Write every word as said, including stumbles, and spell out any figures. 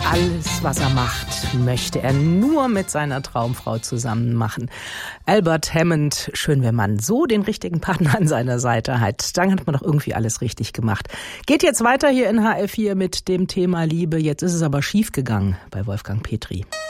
Alles, was er macht, möchte er nur mit seiner Traumfrau zusammen machen. Albert Hammond, schön, wenn man so den richtigen Partner an seiner Seite hat. Dann hat man doch irgendwie alles richtig gemacht. Geht jetzt weiter hier in H R vier mit dem Thema Liebe. Jetzt ist es aber schief gegangen bei Wolfgang Petri.